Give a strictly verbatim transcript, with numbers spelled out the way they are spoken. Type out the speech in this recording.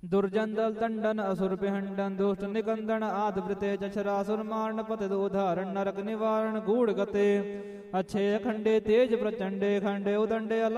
दुर्जन दल दंडन असुर पिहंडन दुष्ट निकंदन आद वृते चरासुर मारण पतित उदाहरण नरक निवारण गूढ़ गते अच्छे खंडे तेज प्रचंडे खंडे उदंडे